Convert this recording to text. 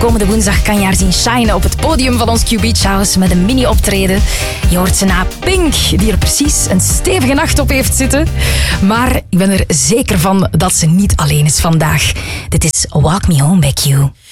Komende woensdag kan je haar zien shinen op het podium van ons Q Beach House met een mini-optreden. Je hoort ze na Pink, die er precies een stevige nacht op heeft zitten. Maar ik ben er zeker van dat ze niet alleen is vandaag. Dit is Walk Me Home bij Q.